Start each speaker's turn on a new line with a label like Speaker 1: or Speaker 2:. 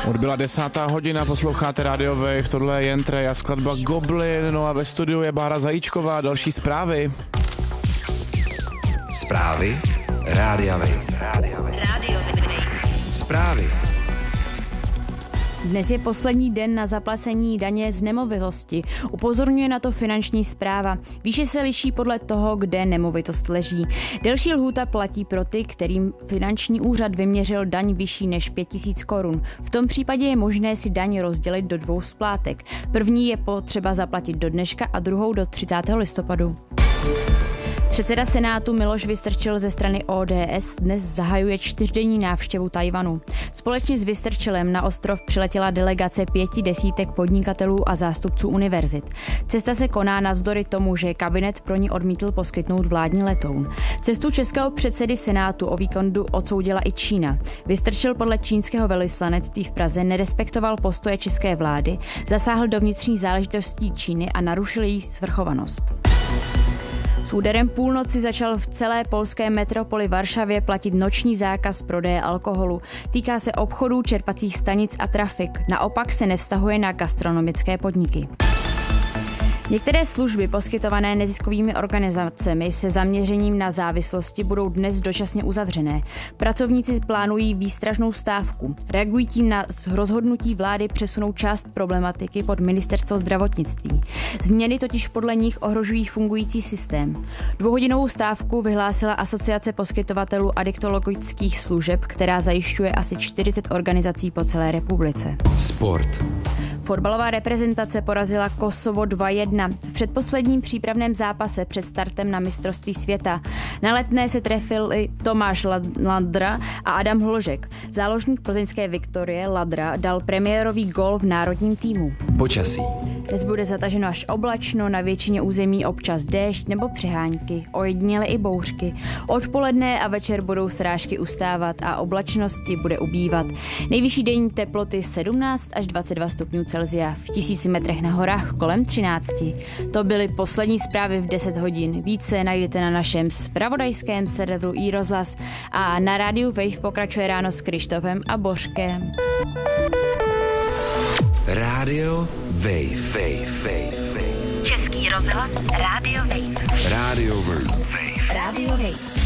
Speaker 1: Odbyla 10. hodina, posloucháte Radio Wave, tohle je Jentre a skladba Goblin, no a ve studiu je Bára Zajíčková, další zprávy.
Speaker 2: Zprávy Rádia Wave. Zprávy.
Speaker 3: Dnes je poslední den na zaplacení daně z nemovitosti. Upozorňuje na to finanční správa. Výše se liší podle toho, kde nemovitost leží. Delší lhůta platí pro ty, kterým finanční úřad vyměřil daň vyšší než 5 000 korun. V tom případě je možné si daň rozdělit do 2 splátek. První je potřeba zaplatit do dneška a druhou do 30. listopadu. Předseda Senátu Miloš Vystrčil ze strany ODS dnes zahajuje 4denní návštěvu Tchaj-wanu. Společně s Vystrčilem na ostrov přiletěla delegace 5 desítek podnikatelů a zástupců univerzit. Cesta se koná navzdory tomu, že kabinet pro ní odmítl poskytnout vládní letoun. Cestu českého předsedy Senátu o víkendu odsoudila i Čína. Vystrčil podle čínského velvyslanectví v Praze nerespektoval postoje české vlády, zasáhl do vnitřních záležitostí Číny a narušil její svrchovanost. S úderem půlnoci začal v celé polské metropoli Varšavě platit noční zákaz prodeje alkoholu. Týká se obchodů, čerpacích stanic a trafik. Naopak se nevztahuje na gastronomické podniky. Některé služby poskytované neziskovými organizacemi se zaměřením na závislosti budou dnes dočasně uzavřené. Pracovníci plánují výstražnou stávku. Reagují tím na rozhodnutí vlády přesunout část problematiky pod ministerstvo zdravotnictví. Změny totiž podle nich ohrožují fungující systém. 2hodinovou stávku vyhlásila Asociace poskytovatelů adiktologických služeb, která zajišťuje asi 40 organizací po celé republice.
Speaker 2: Sport.
Speaker 3: Fotbalová reprezentace porazila Kosovo 2-1 v předposledním přípravném zápase před startem na mistrovství světa. Na Letné se trefili Tomáš Ladra a Adam Hložek. Záložník plzeňské Viktorie Ladra dal premiérový gól v národním týmu.
Speaker 2: Počasí.
Speaker 3: Dnes bude zataženo až oblačno, na většině území občas déšť nebo přehánky, ojediněle i bouřky. Odpoledne a večer budou srážky ustávat a oblačnosti bude ubývat. Nejvyšší denní teploty 17 až 22 stupňů Celsia, v 1000 metrech na horách kolem 13. To byly poslední zprávy v 10 hodin. Více najdete na našem zpravodajském serveru iRozhlas a na rádiu Wave pokračuje ráno s Krištofem a Božkem.
Speaker 2: Rádio Wave.
Speaker 4: Český rozhlas Rádio Wave.
Speaker 2: Rádio Wave.
Speaker 4: Rádio Wave.